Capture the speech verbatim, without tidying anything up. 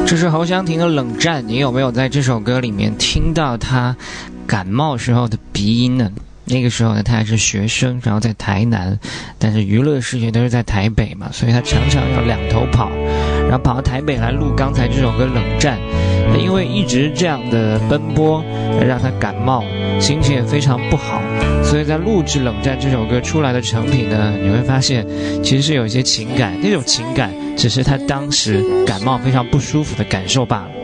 这是侯湘婷的《冷战》，你有没有在这首歌里面听到她感冒时候的鼻音呢？那个时候呢，他还是学生，然后在台南，但是娱乐事业都是在台北嘛，所以他常常要两头跑，然后跑到台北来录刚才这首歌《冷战》。因为一直这样的奔波，让他感冒，心情也非常不好，所以在录制《冷战》这首歌出来的成品呢，你会发现其实是有一些情感，那种情感只是他当时感冒非常不舒服的感受罢了。